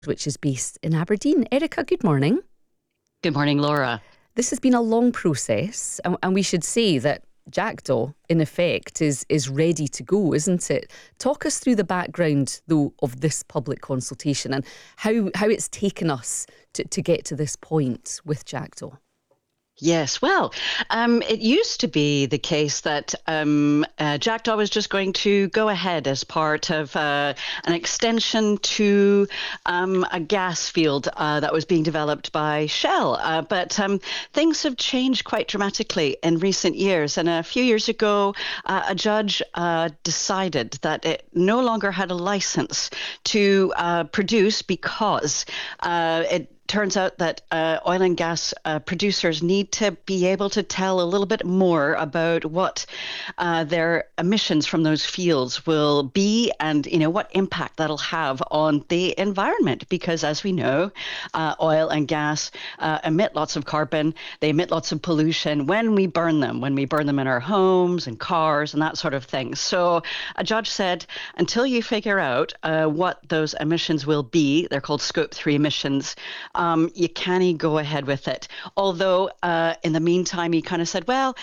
which is based in Aberdeen. Erica, good morning. Good morning, Laura. This has been a long process, and we should say that Jackdaw, in effect, is ready to go, isn't it? Talk us through the background, though, of this public consultation and how it's taken us to get to this point with Jackdaw. Yes, well, it used to be the case that Jackdaw was just going to go ahead as part of an extension to a gas field that was being developed by Shell. But things have changed quite dramatically in recent years. And a few years ago, a judge decided that it no longer had a license to produce because it turns out that oil and gas producers need to be able to tell a little bit more about what their emissions from those fields will be and, what impact that'll have on the environment. Because as we know, oil and gas emit lots of carbon. They emit lots of pollution when we burn them in our homes and cars and that sort of thing. So a judge said, until you figure out what those emissions will be, they're called Scope 3 emissions, you can't go ahead with it. Although in the meantime, he kind of said, well,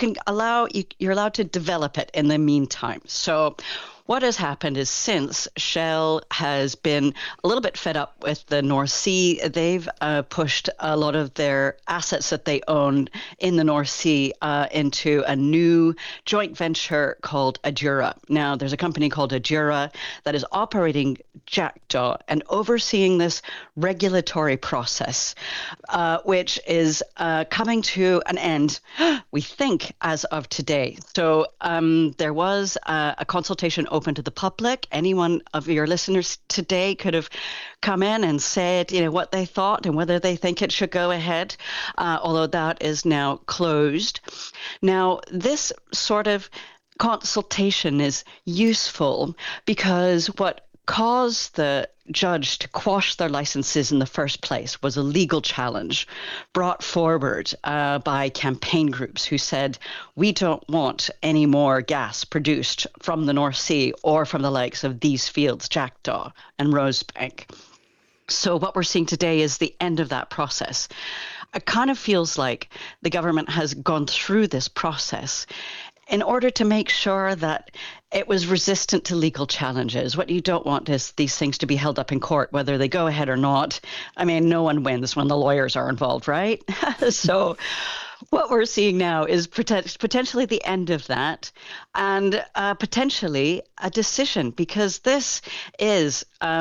you're allowed to develop it in the meantime. So what has happened is since Shell has been a little bit fed up with the North Sea, they've pushed a lot of their assets that they own in the North Sea into a new joint venture called Adura. Now, there's a company called Adura that is operating Jackdaw and overseeing this regulatory process, which is coming to an end, we think, as of today. So there was a consultation open to the public. Anyone of your listeners today could have come in and said, what they thought and whether they think it should go ahead, although that is now closed. Now, this sort of consultation is useful because what caused the judge to quash their licenses in the first place was a legal challenge brought forward by campaign groups who said, we don't want any more gas produced from the North Sea or from the likes of these fields, Jackdaw and Rosebank. So what we're seeing today is the end of that process. It kind of feels like the government has gone through this process in order to make sure that it was resistant to legal challenges. What you don't want is these things to be held up in court, whether they go ahead or not. I mean, no one wins when the lawyers are involved, right? So what we're seeing now is potentially the end of that and potentially a decision, because this is,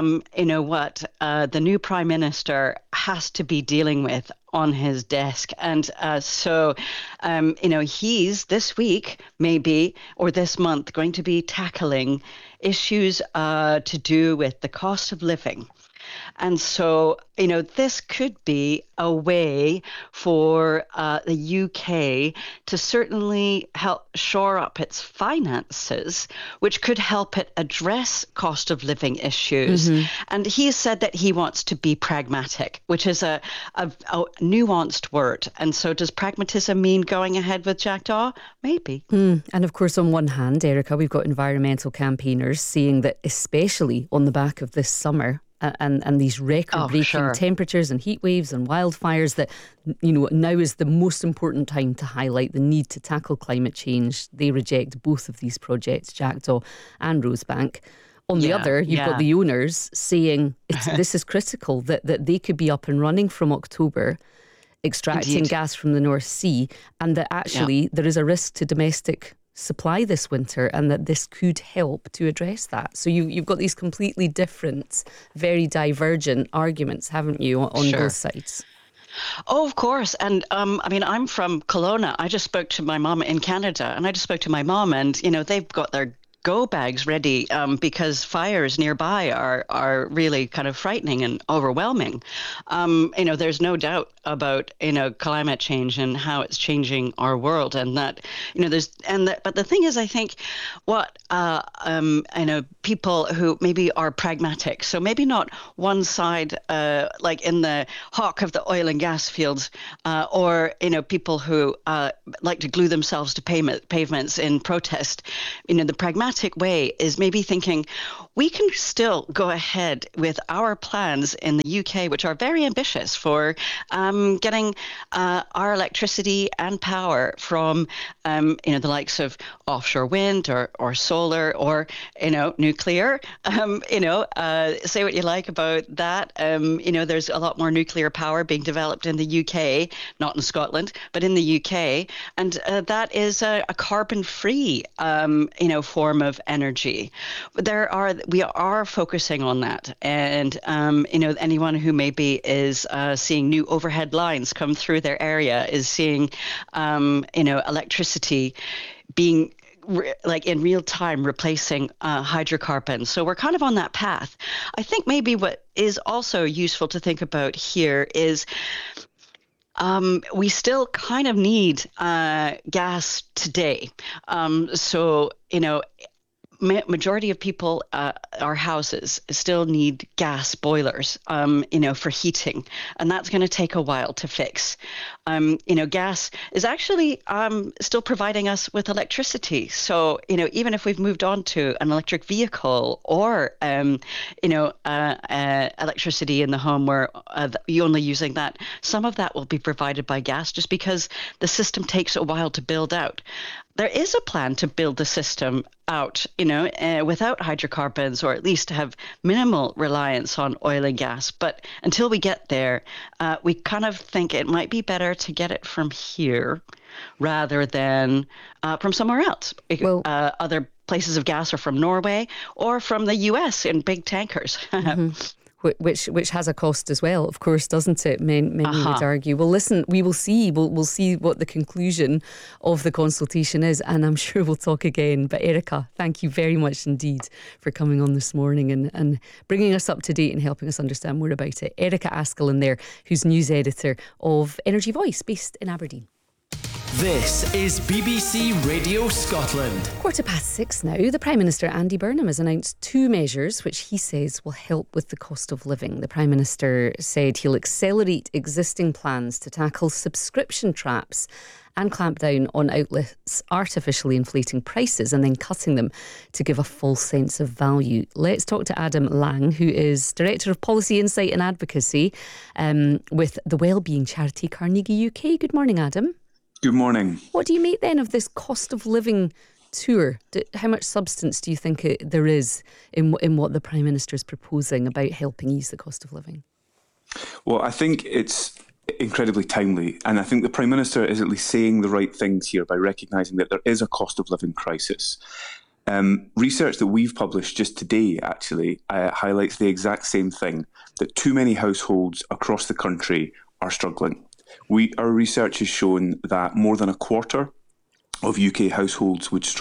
what the new Prime Minister has to be dealing with on his desk. And so he's this week, maybe, or this month, going to be tackling issues to do with the cost of living. And so, this could be a way for the UK to certainly help shore up its finances, which could help it address cost of living issues. Mm-hmm. And he said that he wants to be pragmatic, which is a nuanced word. And so does pragmatism mean going ahead with Jackdaw? Maybe. And of course, on one hand, Erica, we've got environmental campaigners saying that especially on the back of this summer, and these record-breaking temperatures and heat waves and wildfires, that now is the most important time to highlight the need to tackle climate change. They reject both of these projects, Jackdaw and Rosebank. On the other, you've got the owners saying this is critical, that they could be up and running from October, extracting gas from the North Sea, and that actually there is a risk to domestic supply this winter, and that this could help to address that. So you've got these completely different, very divergent arguments, haven't you, on both sides? Oh, of course. And I'm from Kelowna. I just spoke to my mom in Canada, and and they've got their go bags ready because fires nearby are really kind of frightening and overwhelming. There's no doubt about climate change and how it's changing our world, and that but the thing is, I think what people who maybe are pragmatic, so maybe not one side like in the hawk of the oil and gas fields, or people who like to glue themselves to pavements in protest. The pragmatic pragmatic way is maybe thinking we can still go ahead with our plans in the UK, which are very ambitious for getting our electricity and power from, the likes of offshore wind or solar or, nuclear. Say what you like about that. There's a lot more nuclear power being developed in the UK, not in Scotland, but in the UK. And that is a carbon-free, form of energy. We are focusing on that. And, anyone who maybe is seeing new overhead lines come through their area is seeing, electricity being in real time replacing hydrocarbons. So we're kind of on that path. I think maybe what is also useful to think about here is we still kind of need gas today. Majority of people, our houses still need gas boilers, for heating, and that's going to take a while to fix. Gas is actually still providing us with electricity. So, even if we've moved on to an electric vehicle or, electricity in the home where you're only using that, some of that will be provided by gas just because the system takes a while to build out. There is a plan to build the system out, without hydrocarbons, or at least to have minimal reliance on oil and gas. But until we get there, we kind of think it might be better to get it from here rather than from somewhere else. Other places of gas are from Norway or from the US in big tankers. Mm-hmm. Which has a cost as well, of course, doesn't it? Many would argue. Well, listen, we will see. We'll see what the conclusion of the consultation is, and I'm sure we'll talk again. But Erica, thank you very much indeed for coming on this morning and bringing us up to date and helping us understand more about it. Erica Askelin there, who's news editor of Energy Voice, based in Aberdeen. This is BBC Radio Scotland. 6:15 now. The Prime Minister, Andy Burnham, has announced 2 measures which he says will help with the cost of living. The Prime Minister said he'll accelerate existing plans to tackle subscription traps and clamp down on outlets artificially inflating prices and then cutting them to give a false sense of value. Let's talk to Adam Lang, who is Director of Policy Insight and Advocacy with the wellbeing charity Carnegie UK. Good morning, Adam. Good morning. What do you make then of this cost of living tour? How much substance do you think there is in what the Prime Minister is proposing about helping ease the cost of living? Well, I think it's incredibly timely, and I think the Prime Minister is at least saying the right things here by recognising that there is a cost of living crisis. Research that we've published just today actually highlights the exact same thing, that too many households across the country are struggling. Our research has shown that more than a quarter of UK households would struggle